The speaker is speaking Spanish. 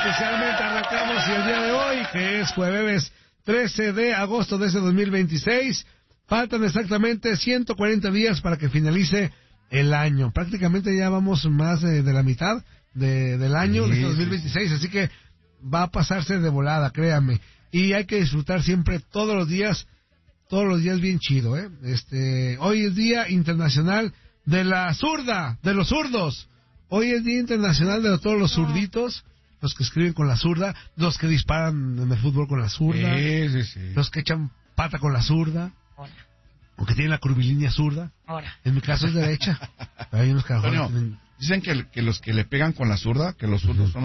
oficialmente arrancamos y el día de hoy, que es jueves 13 de agosto de ese 2026, faltan exactamente 140 días para que finalice el año. Prácticamente ya vamos más de la mitad del año de este 2026, así que va a pasarse de volada, créanme. Y hay que disfrutar siempre todos los días bien chido, ¿eh? Hoy es Día Internacional de la Zurda, de los zurdos. Hoy es Día Internacional de todos los zurditos, los que escriben con la zurda, los que disparan en el fútbol con la zurda, los que echan pata con la zurda, o que tienen la curvilínea zurda. En mi caso es derecha. Pero hay unos que Antonio, dicen que los que le pegan con la zurda, que los zurdos son